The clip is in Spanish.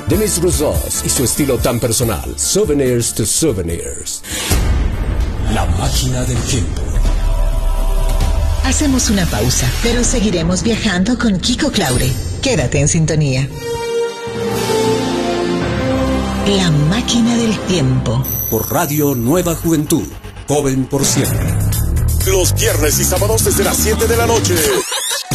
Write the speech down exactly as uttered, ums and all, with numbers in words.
Demis Roussos y su estilo tan personal. Souvenirs to Souvenirs. La máquina del tiempo. Hacemos una pausa, pero seguiremos viajando con Kiko Claure. Quédate en sintonía. La máquina del tiempo. Por Radio Nueva Juventud. Joven por siempre. Los viernes y sábados desde las siete de la noche.